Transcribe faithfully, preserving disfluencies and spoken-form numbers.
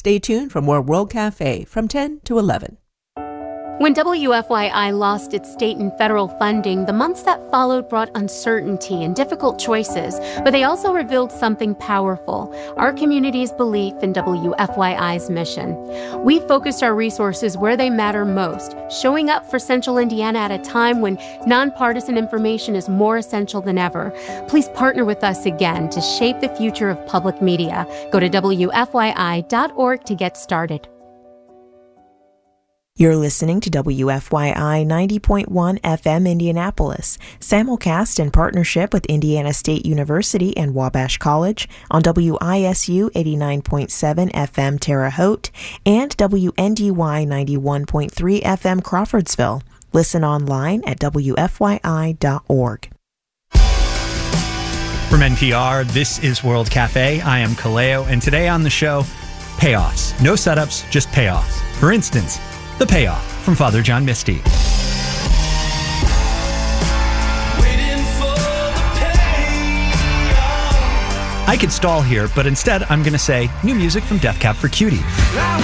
Stay tuned for more World Cafe from ten to eleven. When W F Y I lost its state and federal funding, the months that followed brought uncertainty and difficult choices, but they also revealed something powerful: our community's belief in W F Y I's mission. We focused our resources where they matter most, showing up for Central Indiana at a time when nonpartisan information is more essential than ever. Please partner with us again to shape the future of public media. Go to W F Y I dot org to get started. You're listening to W F Y I ninety point one F M Indianapolis, simulcast in partnership with Indiana State University and Wabash College on W I S U eighty-nine point seven F M Terre Haute and W N D Y ninety-one point three F M Crawfordsville. Listen online at W F Y I dot org. From N P R, this is World Cafe. I am Kaleo, and today on the show, payoffs. No setups, just payoffs. For instance, The Payoff from Father John Misty. I could stall here, but instead I'm going to say new music from Death Cab for Cutie.